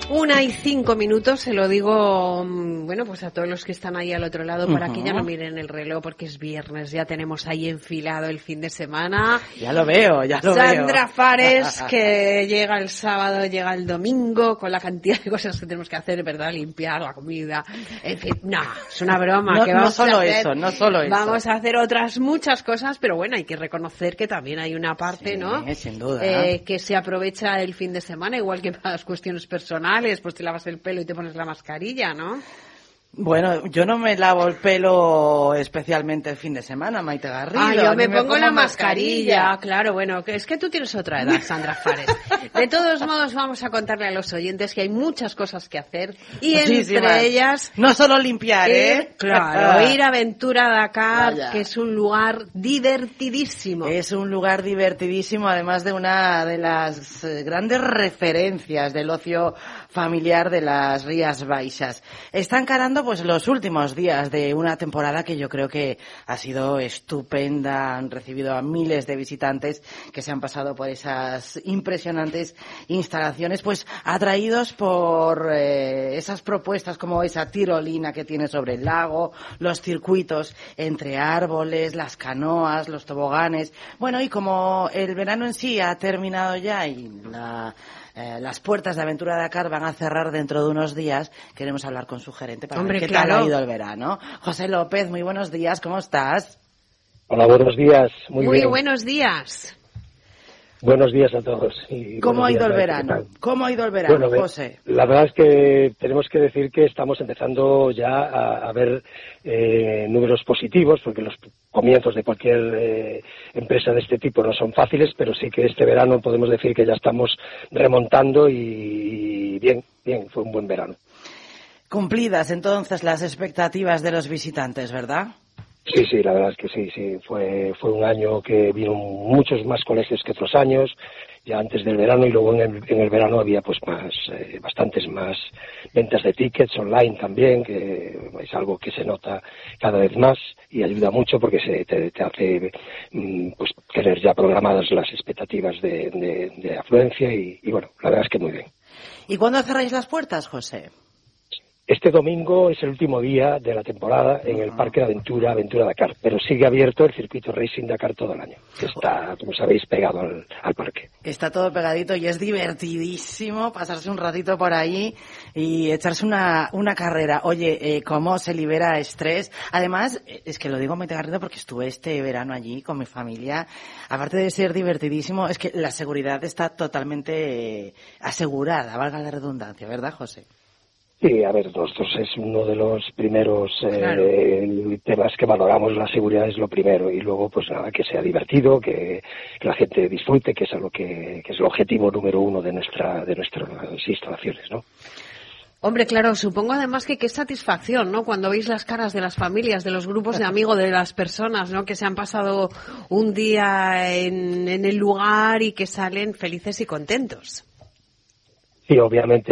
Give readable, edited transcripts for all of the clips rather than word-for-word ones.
1:05, se lo digo, bueno, pues a todos los que están ahí al otro lado, para que ya no miren el reloj, porque es viernes, ya tenemos ahí enfilado el fin de semana. Ya lo veo. Sandra Fares, que llega el sábado, llega el domingo, con la cantidad de cosas que tenemos que hacer, ¿verdad? Limpiar la comida, en fin, no, es una broma. No solo eso. Vamos a hacer otras muchas cosas, pero bueno, hay que reconocer que también hay una parte, sí, ¿no? Sin duda. Que se aprovecha el fin de semana, igual que para las cuestiones personales. Pues te lavas el pelo y te pones la mascarilla, ¿no? Bueno, yo no me lavo el pelo especialmente el fin de semana, Maite Garrido. Yo me pongo la mascarilla. Claro, bueno, es que tú tienes otra edad, Sandra Fares. De todos modos, vamos a contarle a los oyentes que hay muchas cosas que hacer y entre ellas... No solo limpiar, Claro, ir a Aventura Dakar, que es un lugar divertidísimo. Es un lugar divertidísimo, además de una de las grandes referencias del ocio familiar de las Rías Baixas. Está encarando pues los últimos días de una temporada que yo creo que ha sido estupenda. Han recibido a miles de visitantes que se han pasado por esas impresionantes instalaciones, pues atraídos por esas propuestas como esa tirolina que tiene sobre el lago, los circuitos entre árboles, las canoas, los toboganes. Bueno, y como el verano en sí ha terminado ya y las puertas de Aventura Dakar van a cerrar dentro de unos días, queremos hablar con su gerente para ver qué tal ha ido el verano. José López, muy buenos días, ¿cómo estás? Hola, buenos días. Muy bien. Buenos días. Buenos días a todos. ¿Cómo ha ido el verano? ¿Cómo ha ido el verano, José? La verdad es que tenemos que decir que estamos empezando ya a ver números positivos, porque los comienzos de cualquier empresa de este tipo no son fáciles, pero sí que este verano podemos decir que ya estamos remontando y bien, fue un buen verano. Cumplidas entonces las expectativas de los visitantes, ¿verdad? Sí, la verdad es que sí. Fue un año que vino muchos más colegios que otros años, ya antes del verano, y luego en el verano había pues bastantes más ventas de tickets online también, que es algo que se nota cada vez más y ayuda mucho porque te hace pues tener ya programadas las expectativas de afluencia y bueno, la verdad es que muy bien. ¿Y cuándo cerráis las puertas, José? Este domingo es el último día de la temporada en el Parque de Aventura Dakar, pero sigue abierto el circuito Racing Dakar todo el año, que está, como sabéis, pegado al parque. Está todo pegadito y es divertidísimo pasarse un ratito por ahí y echarse una carrera. Oye, cómo se libera estrés. Además, es que lo digo muy Garrido porque estuve este verano allí con mi familia. Aparte de ser divertidísimo, es que la seguridad está totalmente asegurada, valga la redundancia, ¿verdad, José? Sí, a ver, nosotros es uno de los primeros temas que valoramos. La seguridad es lo primero y luego pues nada, que sea divertido, que la gente disfrute, que es algo que es el objetivo número uno de nuestras instalaciones, ¿no? Hombre, claro, supongo además que qué satisfacción, ¿no? Cuando veis las caras de las familias, de los grupos de amigos, de las personas, ¿no? Que se han pasado un día en el lugar y que salen felices y contentos. Sí, obviamente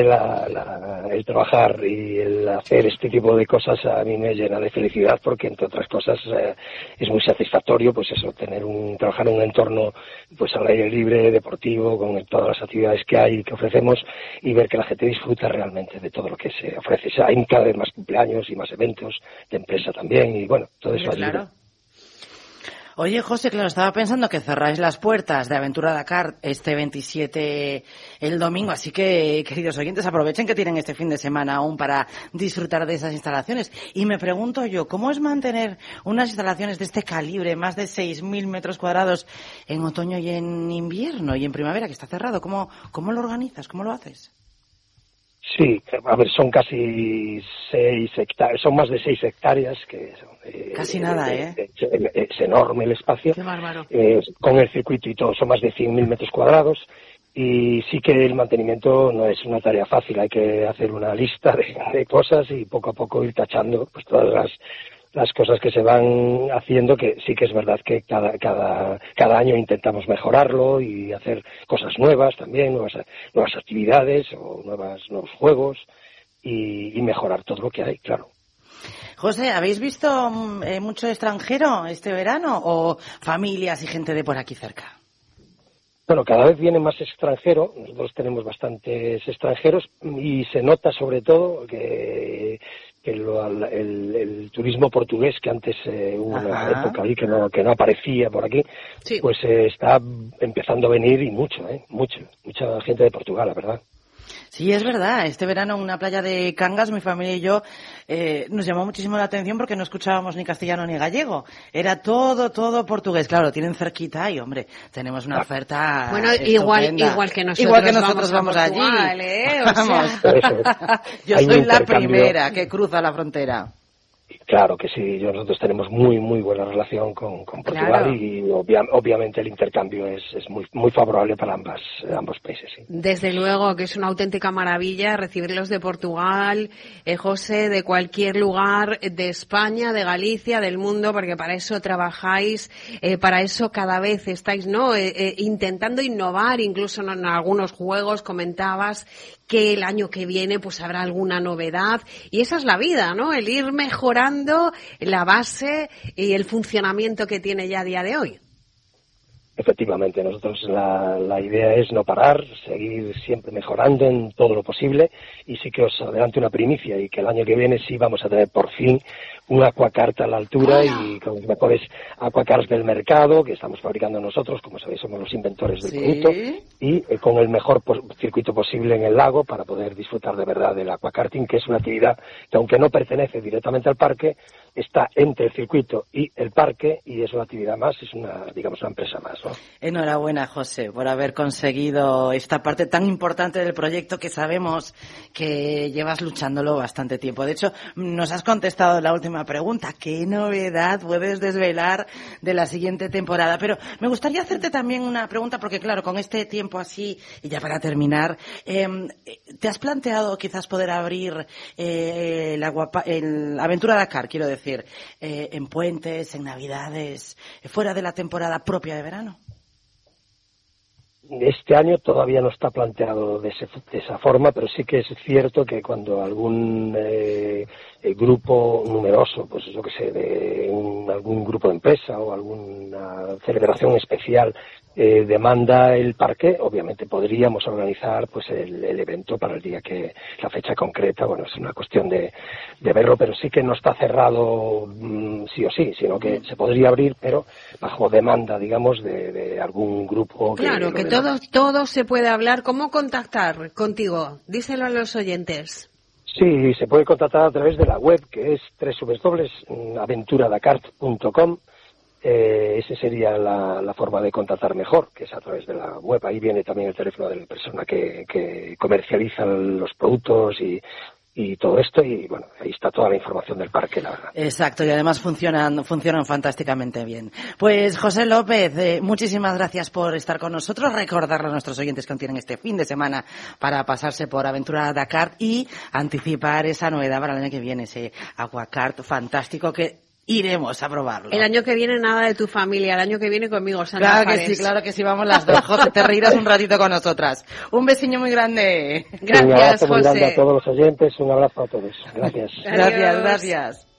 el trabajar y el hacer este tipo de cosas a mí me llena de felicidad porque, entre otras cosas, es muy satisfactorio, pues eso, trabajar en un entorno pues al aire libre, deportivo, con todas las actividades que hay y que ofrecemos y ver que la gente disfruta realmente de todo lo que se ofrece. Hay cada vez más cumpleaños y más eventos de empresa también y bueno, todo eso ayuda. Claro. Oye, José, claro, estaba pensando que cerráis las puertas de Aventura Dakar este 27 el domingo, así que, queridos oyentes, aprovechen que tienen este fin de semana aún para disfrutar de esas instalaciones. Y me pregunto yo, ¿cómo es mantener unas instalaciones de este calibre, más de 6.000 metros cuadrados, en otoño y en invierno y en primavera, que está cerrado? ¿Cómo lo organizas? ¿Cómo lo haces? Sí, a ver, son casi 6 hectáreas, son más de 6 hectáreas, que casi nada, es enorme el espacio. Qué bárbaro. Con el circuito y todo, son más de 100.000 metros cuadrados, y sí que el mantenimiento no es una tarea fácil, hay que hacer una lista de cosas y poco a poco ir tachando pues todas las cosas que se van haciendo, que sí que es verdad que cada año intentamos mejorarlo y hacer cosas nuevas también, nuevas actividades o nuevos juegos y mejorar todo lo que hay, claro. José, ¿habéis visto mucho extranjero este verano o familias y gente de por aquí cerca? Bueno, cada vez viene más extranjero, nosotros tenemos bastantes extranjeros y se nota sobre todo que el turismo portugués, que antes hubo una época ahí que no aparecía por aquí, sí, pues está empezando a venir y mucha gente de Portugal, la verdad. Sí, es verdad. Este verano en una playa de Cangas, mi familia y yo, nos llamó muchísimo la atención porque no escuchábamos ni castellano ni gallego. Era todo portugués. Claro, tienen cerquita y, hombre, tenemos una oferta bueno, igual que nosotros vamos allí. Vamos. Yo soy la primera que cruza la frontera. Claro que sí, nosotros tenemos muy buena relación con Portugal, claro. Y obviamente el intercambio es muy favorable para ambos países. Sí. Desde luego que es una auténtica maravilla recibirlos de Portugal, José, de cualquier lugar de España, de Galicia, del mundo, porque para eso trabajáis, para eso cada vez estáis intentando innovar, incluso en algunos juegos comentabas que el año que viene pues habrá alguna novedad, y esa es la vida, ¿no? El ir mejorando la base y el funcionamiento que tiene ya a día de hoy. Efectivamente, nosotros la idea es no parar, seguir siempre mejorando en todo lo posible, y sí que os adelanto una primicia, y que el año que viene sí vamos a tener por fin un aquacart a la altura y con los mejores aquacarts del mercado que estamos fabricando nosotros, como sabéis somos los inventores del producto, y con el mejor circuito posible en el lago para poder disfrutar de verdad del aquakarting, que es una actividad que, aunque no pertenece directamente al parque, está entre el circuito y el parque, y es una actividad más, es una empresa más, ¿no? Enhorabuena, José, por haber conseguido esta parte tan importante del proyecto que sabemos que llevas luchándolo bastante tiempo. De hecho, nos has contestado la última pregunta. ¿Qué novedad puedes desvelar de la siguiente temporada? Pero me gustaría hacerte también una pregunta, porque claro, con este tiempo así, y ya para terminar, ¿te has planteado quizás poder abrir la Aventura Dakar, quiero decir, en puentes, en navidades, fuera de la temporada propia de verano? Este año todavía no está planteado de esa forma, pero sí que es cierto que cuando algún grupo numeroso, pues yo que sé, algún grupo de empresa o alguna celebración especial demanda el parque, obviamente podríamos organizar pues el evento para el día que la fecha concreta. Bueno, es una cuestión de verlo, pero sí que no está cerrado sí o sí, sino que se podría abrir, pero bajo demanda, digamos, de algún grupo. Claro, que todo se puede hablar. ¿Cómo contactar contigo? Díselo a los oyentes. Sí, se puede contactar a través de la web, que es www.aventuradakar.com. Esa sería la forma de contactar mejor, que es a través de la web. Ahí viene también el teléfono de la persona que comercializa los productos y todo esto, y bueno, ahí está toda la información del parque, la verdad. Exacto, y además funcionan fantásticamente bien. Pues José López, muchísimas gracias por estar con nosotros, recordarle a nuestros oyentes que tienen este fin de semana para pasarse por Aventura Dakar y anticipar esa novedad para el año que viene, ese aquacart fantástico que iremos a probarlo. El año que viene nada de tu familia, el año que viene conmigo, Sandra Fares. Claro que sí, vamos las dos. José, te reirás un ratito con nosotras. Un besiño muy grande. Gracias, un abrazo José. Muy grande a todos los oyentes, un abrazo a todos. Gracias. Gracias.